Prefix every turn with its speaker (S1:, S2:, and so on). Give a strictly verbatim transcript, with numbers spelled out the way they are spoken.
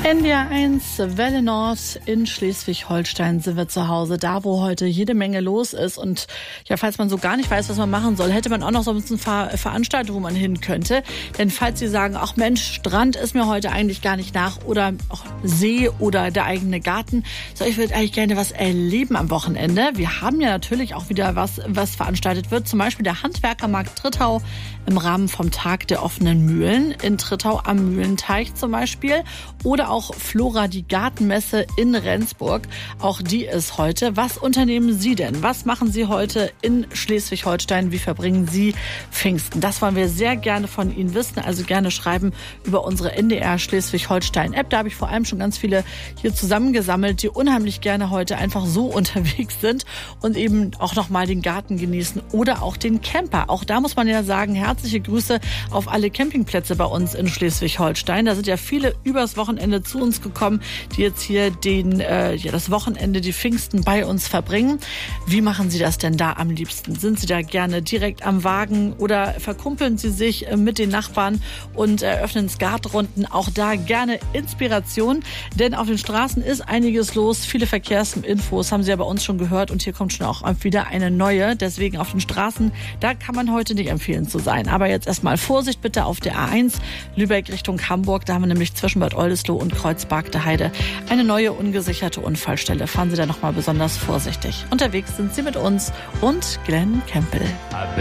S1: N D R eins, Welle Nord in Schleswig-Holstein sind wir zu Hause, da wo heute jede Menge los ist. Und ja, falls man so gar nicht weiß, was man machen soll, hätte man auch noch so ein bisschen Ver- Veranstaltung, wo man hin könnte. Denn falls Sie sagen, ach Mensch, Strand ist mir heute eigentlich gar nicht nach oder auch See oder der eigene Garten, so ich würde eigentlich gerne was erleben am Wochenende. Wir haben ja natürlich auch wieder was, was veranstaltet wird, zum Beispiel der Handwerkermarkt Trittau im Rahmen vom Tag der offenen Mühlen in Trittau am Mühlenteich zum Beispiel oder auch Flora, die Gartenmesse in Rendsburg. Auch die ist heute. Was unternehmen Sie denn? Was machen Sie heute in Schleswig-Holstein? Wie verbringen Sie Pfingsten? Das wollen wir sehr gerne von Ihnen wissen. Also gerne schreiben über unsere N D R Schleswig-Holstein-App. Da habe ich vor allem schon ganz viele hier zusammengesammelt, die unheimlich gerne heute einfach so unterwegs sind und eben auch nochmal den Garten genießen oder auch den Camper. Auch da muss man ja sagen, herzliche Grüße auf alle Campingplätze bei uns in Schleswig-Holstein. Da sind ja viele übers Wochenende zu uns gekommen, die jetzt hier den, äh, ja, das Wochenende, die Pfingsten bei uns verbringen. Wie machen Sie das denn da am liebsten? Sind Sie da gerne direkt am Wagen oder verkumpeln Sie sich äh, mit den Nachbarn und eröffnen Skatrunden? Auch da gerne Inspiration, denn auf den Straßen ist einiges los. Viele Verkehrsinfos haben Sie ja bei uns schon gehört und hier kommt schon auch wieder eine neue. Deswegen auf den Straßen, da kann man heute nicht empfehlen zu sein. Aber jetzt erstmal Vorsicht bitte auf der A eins, Lübeck Richtung Hamburg. Da haben wir nämlich zwischen Bad Oldesloe und Kreuzberg-der-Heide eine neue ungesicherte Unfallstelle. Fahren Sie da nochmal besonders vorsichtig. Unterwegs sind Sie mit uns und Glenn Campbell.